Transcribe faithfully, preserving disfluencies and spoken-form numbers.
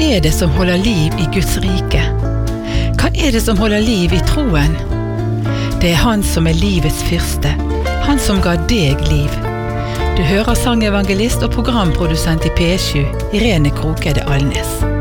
er det som holder liv i Guds rike? Hva er det som holder liv i troen? Det er Han som er livets fyrste, Han som ga deg liv. Du hører sangevangelist og programprodusent i P sju, Irene Krokede Alnes.